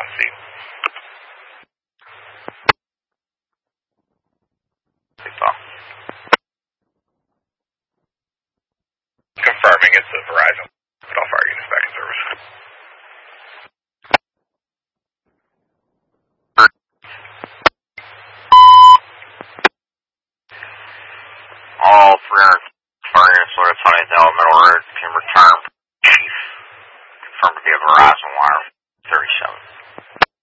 seat. Confirming it's a Verizon. Bellfire Units back in service. All 300 fire units loaded at Sunnydale Middle Road can return. Chief confirmed to be a Verizon wire 37.